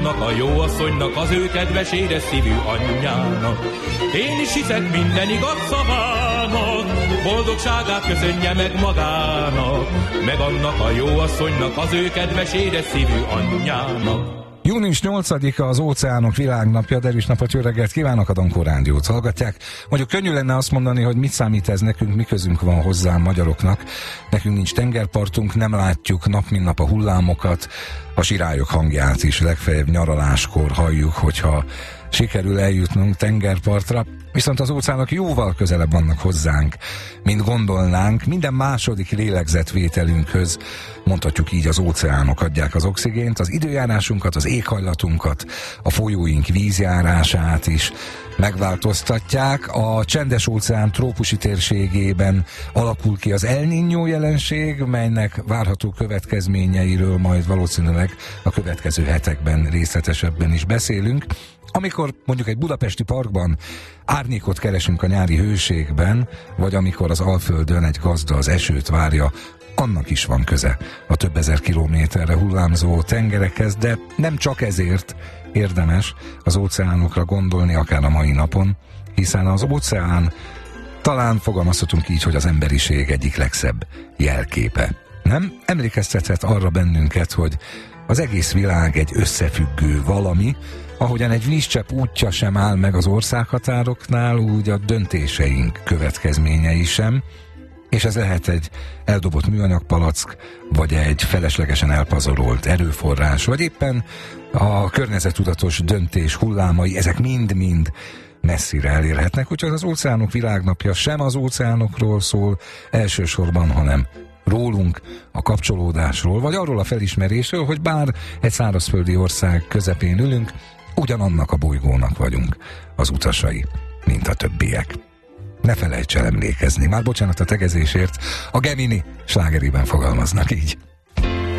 annak a jó asszonynak, az ő kedves édes szívű anyjának. Én is hiszek minden igaz szavának, boldogságát köszönje meg magának, meg annak a jó asszonynak, az ő kedves édes szívű anyjának. Június 8-a az Óceánok Világnapja, derűs napot, jó reggelt kívánok, a Dankó Rádiót hallgatják. Mondjuk könnyű lenne azt mondani, hogy mit számít ez nekünk, mi közünk van hozzá magyaroknak. Nekünk nincs tengerpartunk, nem látjuk nap mint nap a hullámokat, a sirályok hangját is legfeljebb nyaraláskor halljuk, hogyha sikerül eljutnunk tengerpartra, viszont az óceánok jóval közelebb vannak hozzánk, mint gondolnánk. Minden második lélegzetvételünkhöz, mondhatjuk így, az óceánok adják az oxigént, az időjárásunkat, az éghajlatunkat, a folyóink vízjárását is megváltoztatják. A Csendes-óceán trópusi térségében alakul ki az El Niño jelenség, melynek várható következményeiről majd valószínűleg a következő hetekben részletesebben is beszélünk. Amikor mondjuk egy budapesti parkban árnyékot keresünk a nyári hőségben, vagy amikor az Alföldön egy gazda az esőt várja, annak is van köze a több ezer kilométerre hullámzó tengerekhez, de nem csak ezért érdemes az óceánokra gondolni akár a mai napon, hiszen az óceán, talán fogalmazhatunk így, hogy az emberiség egyik legszebb jelképe. Nem? Emlékeztethet arra bennünket, hogy az egész világ egy összefüggő valami, ahogyan egy vízcsepp útja sem áll meg az országhatároknál, úgy a döntéseink következményei sem, és ez lehet egy eldobott műanyagpalack, vagy egy feleslegesen elpazarolt erőforrás, vagy éppen a környezettudatos döntés hullámai, ezek mind-mind messzire elérhetnek, úgyhogy az Óceánok Világnapja sem az óceánokról szól elsősorban, hanem rólunk, a kapcsolódásról, vagy arról a felismerésről, hogy bár egy szárazföldi ország közepén ülünk, ugyanannak a bolygónak vagyunk az utasai, mint a többiek. Ne felejts el emlékezni, már bocsánat a tegezésért, a Gemini slágerében fogalmaznak így.